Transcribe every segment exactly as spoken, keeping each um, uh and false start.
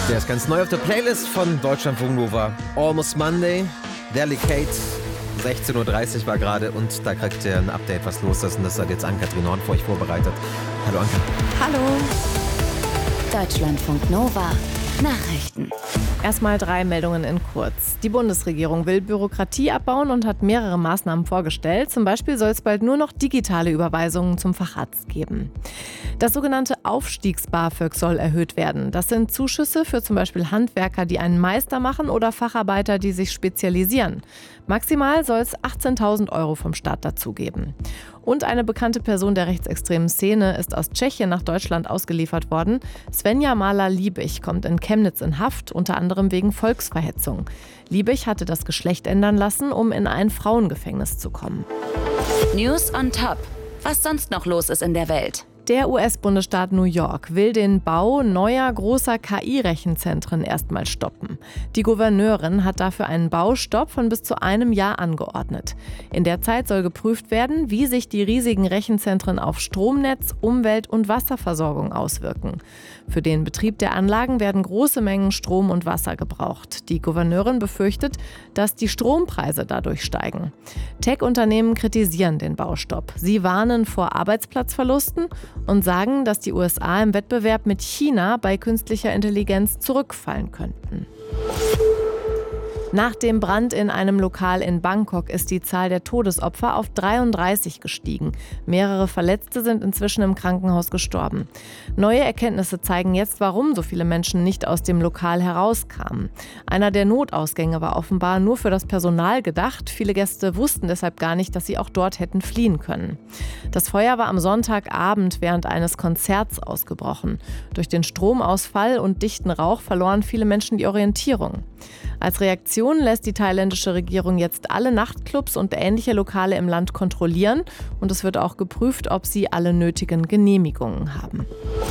Der ist ganz neu auf der Playlist von Deutschlandfunk Nova. Almost Monday, Delicate, sechzehn Uhr dreißig war gerade und da kriegt ihr ein Update, was los ist. Und das hat jetzt Ann-Kathrin Horn für euch vorbereitet. Hallo Anke. Hallo. Deutschlandfunk Nova. Nachrichten. Erstmal drei Meldungen in kurz. Die Bundesregierung will Bürokratie abbauen und hat mehrere Maßnahmen vorgestellt. Zum Beispiel soll es bald nur noch digitale Überweisungen zum Facharzt geben. Das sogenannte Aufstiegs-BAföG soll erhöht werden. Das sind Zuschüsse für zum Beispiel Handwerker, die einen Meister machen oder Facharbeiter, die sich spezialisieren. Maximal soll es achtzehntausend Euro vom Staat dazugeben. Und eine bekannte Person der rechtsextremen Szene ist aus Tschechien nach Deutschland ausgeliefert worden. Svenja Mahler-Liebig kommt in Chemnitz in Haft, unter anderem wegen Volksverhetzung. Liebig hatte das Geschlecht ändern lassen, um in ein Frauengefängnis zu kommen. News on Top. Was sonst noch los ist in der Welt? Der U S-Bundesstaat New York will den Bau neuer großer K I-Rechenzentren erstmal stoppen. Die Gouverneurin hat dafür einen Baustopp von bis zu einem Jahr angeordnet. In der Zeit soll geprüft werden, wie sich die riesigen Rechenzentren auf Stromnetz, Umwelt und Wasserversorgung auswirken. Für den Betrieb der Anlagen werden große Mengen Strom und Wasser gebraucht. Die Gouverneurin befürchtet, dass die Strompreise dadurch steigen. Tech-Unternehmen kritisieren den Baustopp. Sie warnen vor Arbeitsplatzverlusten und sagen, dass die U S A im Wettbewerb mit China bei künstlicher Intelligenz zurückfallen könnten. Nach dem Brand in einem Lokal in Bangkok ist die Zahl der Todesopfer auf dreiunddreißig gestiegen. Mehrere Verletzte sind inzwischen im Krankenhaus gestorben. Neue Erkenntnisse zeigen jetzt, warum so viele Menschen nicht aus dem Lokal herauskamen. Einer der Notausgänge war offenbar nur für das Personal gedacht. Viele Gäste wussten deshalb gar nicht, dass sie auch dort hätten fliehen können. Das Feuer war am Sonntagabend während eines Konzerts ausgebrochen. Durch den Stromausfall und dichten Rauch verloren viele Menschen die Orientierung. Als Reaktion lässt die thailändische Regierung jetzt alle Nachtclubs und ähnliche Lokale im Land kontrollieren und es wird auch geprüft, ob sie alle nötigen Genehmigungen haben.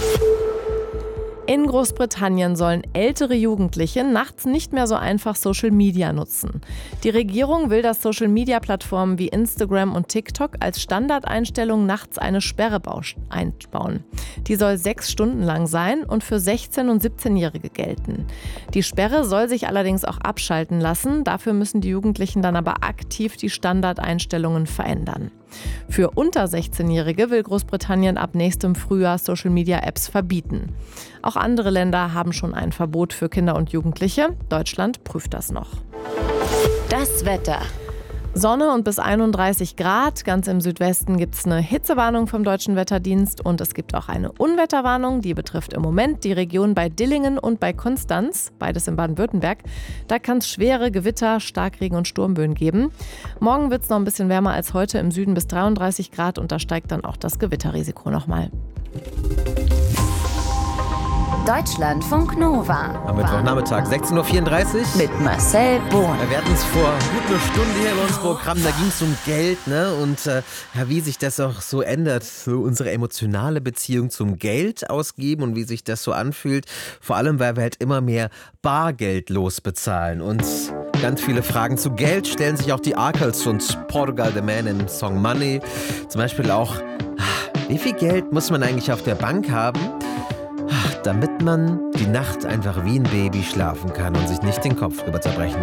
In Großbritannien sollen ältere Jugendliche nachts nicht mehr so einfach Social Media nutzen. Die Regierung will, dass Social Media Plattformen wie Instagram und TikTok als Standardeinstellung nachts eine Sperre einbauen. Die soll sechs Stunden lang sein und für sechzehn- und siebzehnjährige gelten. Die Sperre soll sich allerdings auch abschalten lassen. Dafür müssen die Jugendlichen dann aber aktiv die Standardeinstellungen verändern. Für unter sechzehnjährige will Großbritannien ab nächstem Frühjahr Social-Media-Apps verbieten. Auch andere Länder haben schon ein Verbot für Kinder und Jugendliche. Deutschland prüft das noch. Das Wetter. Sonne und bis einunddreißig Grad. Ganz im Südwesten gibt es eine Hitzewarnung vom Deutschen Wetterdienst und es gibt auch eine Unwetterwarnung. Die betrifft im Moment die Region bei Dillingen und bei Konstanz, beides in Baden-Württemberg. Da kann es schwere Gewitter, Starkregen und Sturmböen geben. Morgen wird es noch ein bisschen wärmer als heute, im Süden bis dreiunddreißig Grad und da steigt dann auch das Gewitterrisiko nochmal. Deutschlandfunk Nova. Am Mittwochnachmittag, sechzehn Uhr vierunddreißig. Mit Marcel Bohn. Wir hatten es vor gut einer Stunde hier in unserem Programm, da ging es um Geld, ne? Und äh, ja, wie sich das auch so ändert, so unsere emotionale Beziehung zum Geld ausgeben und wie sich das so anfühlt. Vor allem, weil wir halt immer mehr bargeldlos bezahlen. Und ganz viele Fragen zu Geld stellen sich auch die Arkels und Portugal the Man im Song Money. Zum Beispiel auch, wie viel Geld muss man eigentlich auf der Bank haben, damit man die Nacht einfach wie ein Baby schlafen kann und sich nicht den Kopf drüber zerbrechen